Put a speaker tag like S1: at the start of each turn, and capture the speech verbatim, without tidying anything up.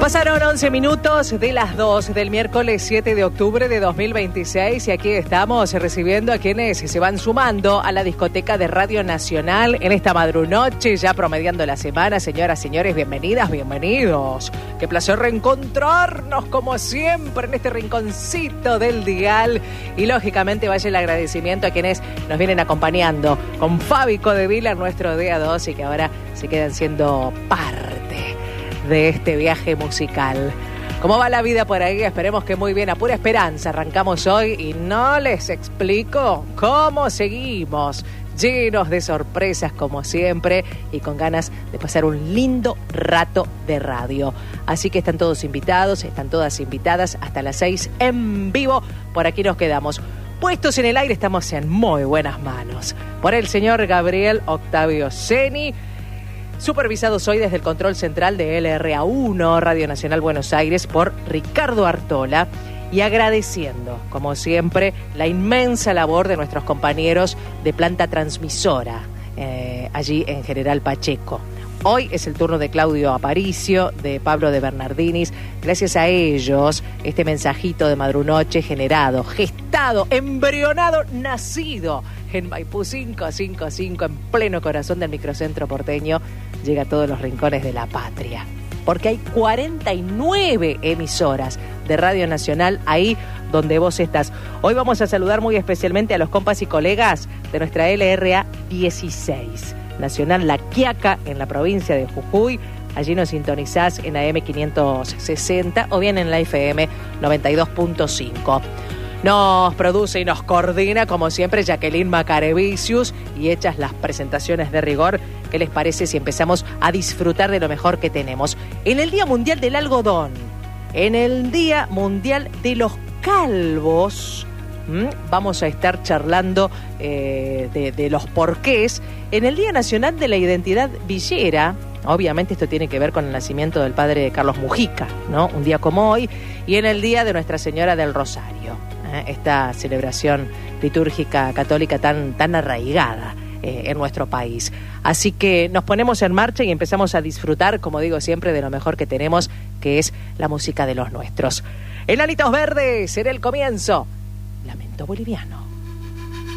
S1: Pasaron once minutos de las dos del miércoles siete de octubre de dos mil veintiséis y aquí estamos recibiendo a quienes se van sumando a la discoteca de Radio Nacional en esta madrunoche, ya promediando la semana. Señoras, señores, bienvenidas, bienvenidos. Qué placer reencontrarnos como siempre en este rinconcito del dial. Y lógicamente vaya el agradecimiento a quienes nos vienen acompañando con Fabi Codevila en nuestro día dos y que ahora se quedan siendo parte de este viaje musical. ¿Cómo va la vida por ahí? Esperemos que muy bien. A pura esperanza arrancamos hoy y no les explico cómo seguimos, llenos de sorpresas como siempre y con ganas de pasar un lindo rato de radio. Así que están todos invitados, están todas invitadas hasta las seis en vivo. Por aquí nos quedamos. Puestos en el aire, estamos en muy buenas manos. Por el señor Gabriel Octavio Ceni, supervisados hoy desde el control central de L R A uno, Radio Nacional Buenos Aires, por Ricardo Artola, y agradeciendo, como siempre, la inmensa labor de nuestros compañeros de planta transmisora, eh, allí en General Pacheco. Hoy es el turno de Claudio Aparicio, de Pablo de Bernardinis. Gracias a ellos, este mensajito de madrunoche generado, gestado, embrionado, nacido en Maipú cinco cinco cinco, en pleno corazón del microcentro porteño, llega a todos los rincones de la patria. Porque hay cuarenta y nueve emisoras de Radio Nacional ahí donde vos estás. Hoy vamos a saludar muy especialmente a los compas y colegas de nuestra L R A dieciséis. Nacional La Quiaca, en la provincia de Jujuy. Allí nos sintonizás en A M quinientos sesenta o bien en la F M noventa y dos punto cinco. Nos produce y nos coordina, como siempre, Jacqueline Macarevicius, y hechas las presentaciones de rigor, ¿qué les parece si empezamos a disfrutar de lo mejor que tenemos? En el Día Mundial del Algodón, en el Día Mundial de los Calvos, ¿m? vamos a estar charlando eh, de, de los porqués. En el Día Nacional de la Identidad Villera, obviamente esto tiene que ver con el nacimiento del padre Carlos Mujica, ¿no? Un día como hoy, y en el Día de Nuestra Señora del Rosario, ¿eh? esta celebración litúrgica católica tan, tan arraigada eh, en nuestro país. Así que nos ponemos en marcha y empezamos a disfrutar, como digo siempre, de lo mejor que tenemos, que es la música de los nuestros. Enanitos Verdes, será el comienzo. Lamento Boliviano.